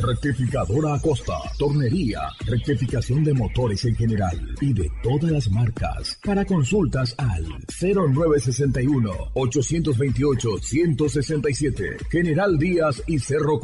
Rectificadora Acosta, tornería, rectificación de motores en general y de todas las marcas. Para consultas al 0961-828-167, General Díaz y Cerro